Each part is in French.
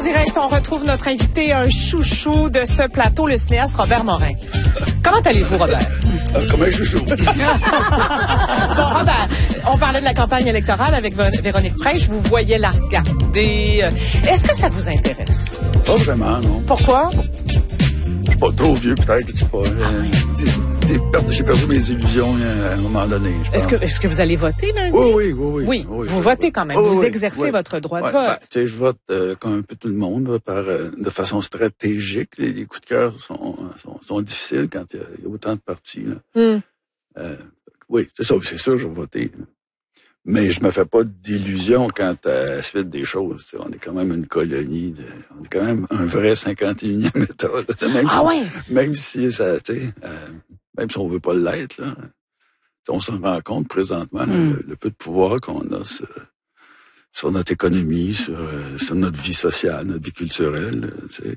direct, on retrouve notre invité, un chouchou de ce plateau, le cinéaste Robert Morin. Comment allez-vous, Robert? Comme un chouchou. Bon, Robert, on parlait de la campagne électorale avec Véronique Prêche. Vous voyez la regarder. Est-ce que ça vous intéresse? Pas vraiment, non. Pourquoi? Je suis pas trop vieux, peut-être, je sais pas. J'ai perdu mes illusions à un moment donné. Est-ce que vous allez voter lundi? Oui. Oui, vous votez quand même. Vous exercez votre droit de vote. Tu sais, je vote comme un peu tout le monde, de façon stratégique. Les coups de cœur sont difficiles quand il y a autant de partis. Là. Oui, c'est ça. C'est sûr, je vais voter. Mais je me fais pas d'illusions quant à la suite des choses. T'sais, on est quand même une colonie. On est quand même un vrai 51e État. Là. Même si ça, même si on veut pas l'être, là, on s'en rend compte présentement le peu de pouvoir qu'on a sur notre économie, sur notre vie sociale, notre vie culturelle.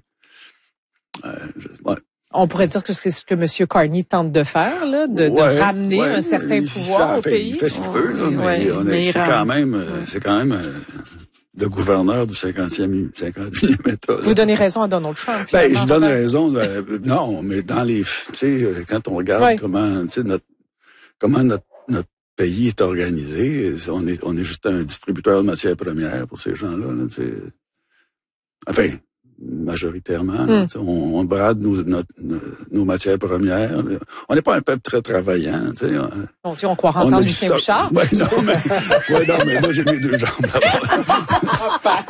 On pourrait dire que c'est ce que M. Carney tente de faire, là, de ramener un certain pouvoir au pays. Il fait ce qu'il peut, là, mais c'est quand même le gouverneur du 51e État. Là. Vous donnez raison à Donald Trump. Je donne raison. Non, mais dans les, tu sais, quand on regarde comment notre pays est organisé, on est juste un distributeur de matières premières pour ces gens-là. Là, enfin. Majoritairement. On brade nos matières premières. On n'est pas un peuple très travaillant. Bon, on croit entendre Lucien Bouchard. Non, mais moi, j'ai mes deux jambes là-bas.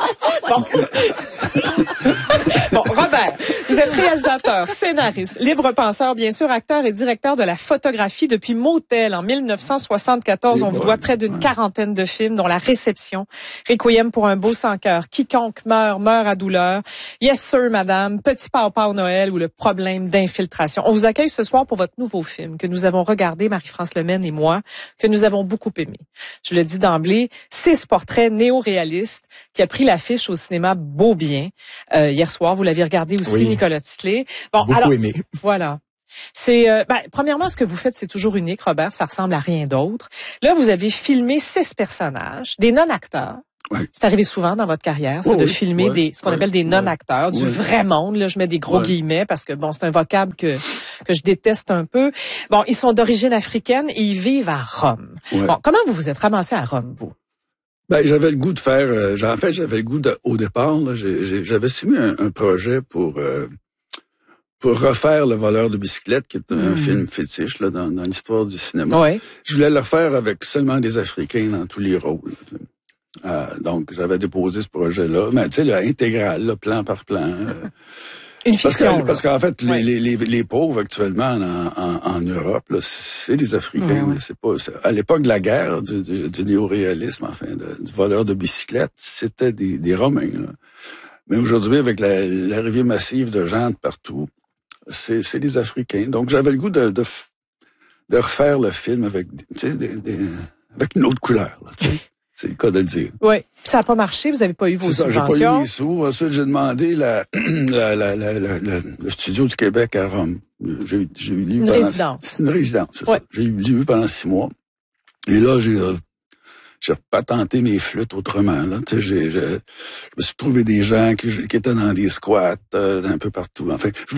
Bon, Robert, vous êtes réalisateur, scénariste, libre penseur, bien sûr, acteur et directeur de la photographie depuis Motel en 1974. On vous doit près d'une quarantaine de films, dont La Réception, Requiem pour un beau sans cœur, Quiconque meurt à douleur, Yes Sir Madame, Petit Pao Noël ou Le problème d'infiltration. On vous accueille ce soir pour votre nouveau film que nous avons regardé, Marie-France Lemaine et moi, que nous avons beaucoup aimé. Je le dis d'emblée, 6 portraits néo-réalistes qui a pris l'affiche au cinéma Beaubien hier soir. Vous l'aviez regardé aussi, Nicolas Titley. Bon, beaucoup aimé. Voilà. C'est premièrement, ce que vous faites, c'est toujours unique, Robert. Ça ressemble à rien d'autre. Là, vous avez filmé 6 personnages, des non-acteurs. Ouais. C'est arrivé souvent dans votre carrière, ça, de filmer ce qu'on appelle des non-acteurs, du vrai monde. Là, je mets des gros guillemets parce que bon, c'est un vocable que je déteste un peu. Bon, ils sont d'origine africaine et ils vivent à Rome. Ouais. Bon, comment vous vous êtes ramassé à Rome, vous? J'avais le goût de faire. J'avais le goût au départ. Là, j'avais soumis un projet pour refaire Le voleur de bicyclette, qui est un film fétiche là dans l'histoire du cinéma. Ouais. Je voulais le refaire avec seulement des Africains dans tous les rôles. Donc, j'avais déposé ce projet-là, mais tu sais, intégral, là, plan par plan. Une fiction. Parce qu'en fait, les pauvres actuellement en Europe, là, c'est les Africains. C'est pas à l'époque de la guerre, du néo-réalisme, enfin, du voleur de bicyclette, c'était des Romains. Là. Mais aujourd'hui, avec l'arrivée massive de gens de partout, c'est les Africains. Donc, j'avais le goût de refaire le film avec, avec une autre couleur. Là, c'est le cas de le dire. Oui. Ça n'a pas marché, vous n'avez pas eu vos subventions. J'ai pas eu les sous. Ensuite, j'ai demandé le studio du Québec à Rome. J'ai eu une résidence. C'est une résidence, c'est ça. J'ai eu pendant 6 mois. Et là, j'ai patenté mes flûtes autrement. Là, je me suis trouvé des gens qui étaient dans des squats un peu partout. Enfin, je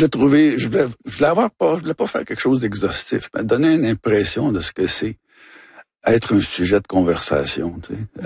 voulais pas faire quelque chose d'exhaustif, mais donner une impression de ce que c'est être un sujet de conversation.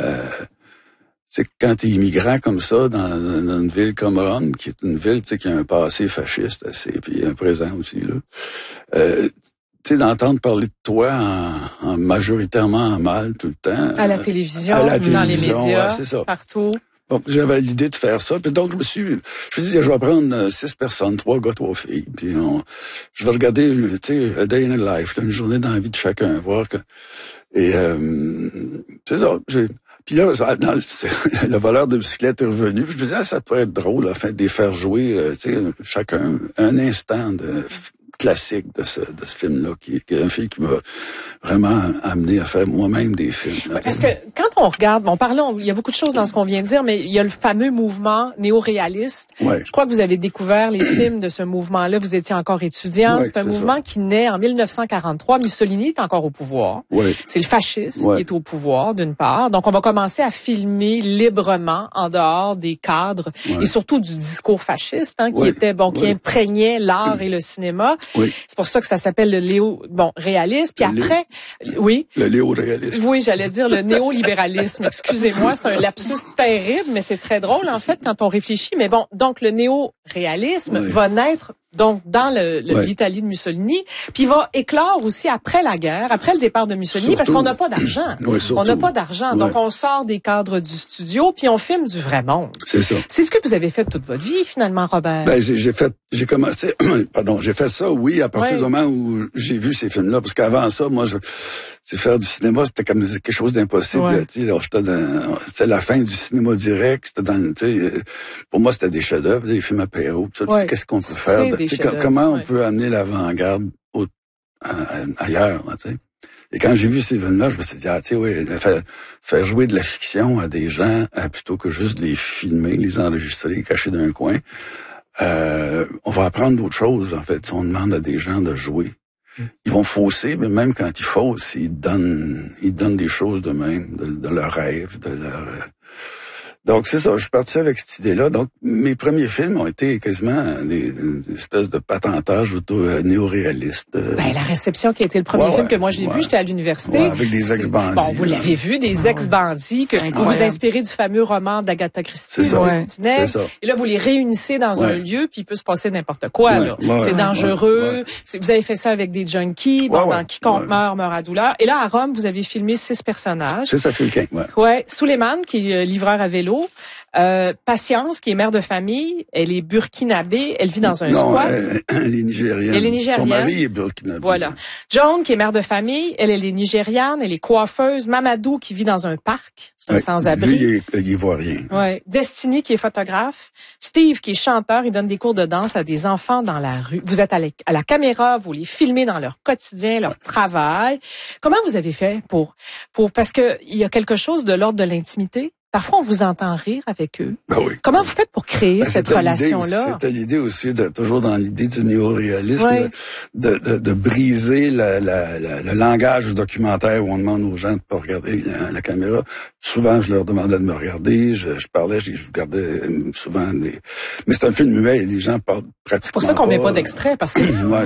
C'est quand t'es immigrant comme ça dans une ville comme Rome, qui est une ville qui a un passé fasciste assez, puis un présent aussi là. D'entendre parler de toi en majoritairement en mal tout le temps. À la télévision, dans les médias, c'est ça. Partout. Donc, j'avais l'idée de faire ça. Puis donc, je me suis dit, je vais prendre 6 personnes, 3 gars, 3 filles. Puis je vais regarder, a day in a life, une journée dans la vie de chacun, voir que... Et c'est ça. Puis là, le voleur de bicyclette est revenu. Je me disais, ça pourrait être drôle, de les faire jouer, chacun, un instant classique de ce film-là, qui est un film qui m'a vraiment amené à faire moi-même des films. Ouais, parce que quand on regarde, il y a beaucoup de choses dans ce qu'on vient de dire, mais il y a le fameux mouvement néo-réaliste. Ouais. Je crois que vous avez découvert les films de ce mouvement-là. Vous étiez encore étudiant. Ouais, c'est un mouvement qui naît en 1943. Mussolini est encore au pouvoir. Ouais. C'est le fascisme qui est au pouvoir, d'une part. Donc, on va commencer à filmer librement en dehors des cadres et surtout du discours fasciste, qui imprégnait l'art et le cinéma. Oui. C'est pour ça que ça s'appelle le réalisme. Puis après, le néo-réalisme. Oui, j'allais dire le néolibéralisme. Excusez-moi, c'est un lapsus terrible, mais c'est très drôle en fait quand on réfléchit. Mais bon, donc le néo-réalisme va naître donc dans l'Italie de Mussolini, puis il va éclore aussi après la guerre, après le départ de Mussolini, parce qu'on n'a pas d'argent. On n'a pas d'argent, donc on sort des cadres du studio, puis on filme du vrai monde. C'est ça. C'est ce que vous avez fait toute votre vie finalement, Robert. Ben j'ai fait ça, oui, à partir du moment où j'ai vu ces films-là, parce qu'avant ça, moi, faire du cinéma, c'était comme quelque chose d'impossible. C'était la fin du cinéma direct. C'était pour moi, c'était des chefs-d'œuvre, des films à Perrault. Qu'est-ce qu'on peut faire? Comment on peut amener l'avant-garde ailleurs? Et quand j'ai vu ces films-là, je me suis dit, faire jouer de la fiction à des gens plutôt que juste les filmer, les enregistrer, les cacher d'un coin. On va apprendre d'autres choses, en fait, si on demande à des gens de jouer. Ils vont fausser, mais même quand ils faussent, ils donnent des choses de même, de leurs rêves, de leur... Donc, c'est ça, je suis parti avec cette idée-là. Donc, mes premiers films ont été quasiment des espèces de patentage néo-réalistes. La réception qui a été le premier film que moi j'ai vu, j'étais à l'université. Avec des ex-bandits. Bon, vous l'avez vu, des ex-bandits, que vous vous inspirez du fameux roman d'Agatha Christie. C'est ça. Et là, vous les réunissez dans un lieu, puis il peut se passer n'importe quoi. Là. C'est dangereux. Vous avez fait ça avec des junkies. Dans Quiconque meurt à douleur. Et là, à Rome, vous avez filmé 6 personnages. C'est ça, Fulquin, Suleiman, qui est livreur à vélo. Patience, qui est mère de famille, elle est burkinabé, elle vit dans un squat. Elle est nigériane. Son mari est burkinabé. Voilà. Joan, qui est mère de famille, elle est nigériane, elle est coiffeuse. Mamadou, qui vit dans un parc, c'est un sans-abri. Lui, il voit rien. Destiny, qui est photographe. Steve, qui est chanteur, il donne des cours de danse à des enfants dans la rue. Vous êtes à la caméra, vous les filmez dans leur quotidien, leur travail. Comment vous avez fait parce que il y a quelque chose de l'ordre de l'intimité? Parfois, on vous entend rire avec eux. Comment vous faites pour créer cette relation-là? C'était l'idée aussi, toujours dans l'idée du néo-réalisme, de briser le langage du documentaire où on demande aux gens de pas regarder la caméra. Souvent, je leur demandais de me regarder, je parlais, je regardais souvent des... Mais c'est un film muet, les gens parlent pratiquement C'est pour ça qu'on met pas d'extrait, parce que